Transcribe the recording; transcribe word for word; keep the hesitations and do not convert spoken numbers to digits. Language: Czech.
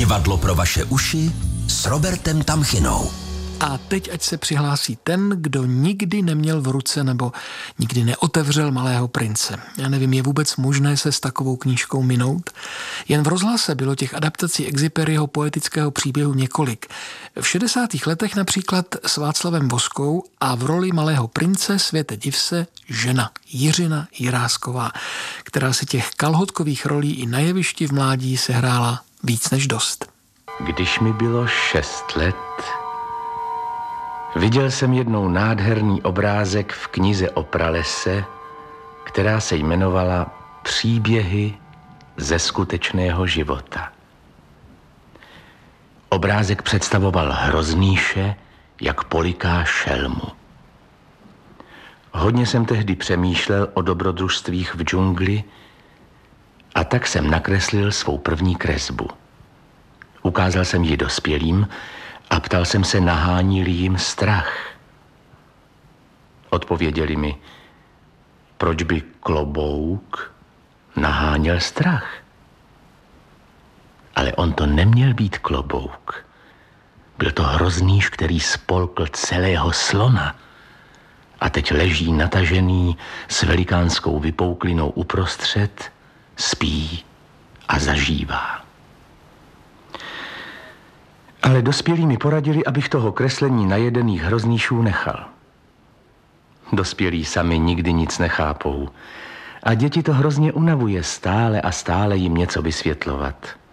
Divadlo pro vaše uši s Robertem Tamchinou. A teď ať se přihlásí ten, kdo nikdy neměl v ruce nebo nikdy neotevřel Malého prince. Já nevím, je vůbec možné se s takovou knížkou minout? Jen v rozhlase bylo těch adaptací Exuperyho poetického příběhu několik. V šedesátých letech například s Václavem Voskou a v roli Malého prince Světe div se žena Jiřina Jirásková, která si těch kalhotkových rolí i na jevišti v mládí sehrála víc než dost. Když mi bylo šest let, viděl jsem jednou nádherný obrázek v knize o pralese, která se jmenovala Příběhy ze skutečného života. Obrázek představoval hroznýše, jak poliká šelmu. Hodně jsem tehdy přemýšlel o dobrodružstvích v džungli a tak jsem nakreslil svou první kresbu. Ukázal jsem ji dospělým a ptal jsem se, nahání-li jim strach. Odpověděli mi, proč by klobouk naháněl strach. Ale on to neměl být klobouk. Byl to hroznýš, který spolkl celého slona a teď leží natažený s velikánskou vypouklinou uprostřed, spí a zažívá. Ale dospělí mi poradili, abych toho kreslení najedených hroznýšů nechal. Dospělí sami nikdy nic nechápou a děti to hrozně unavuje stále a stále jim něco vysvětlovat.